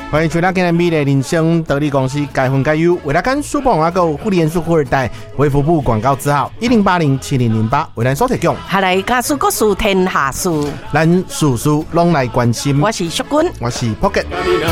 欢迎收听今日美丽人生得力公司该分该优为大家书报广告互联数富二代微服部广告字号10807008为咱所提供。 下来家书国事天下事， 咱事事拢来关心。 我是淑君， 我是 Pocket。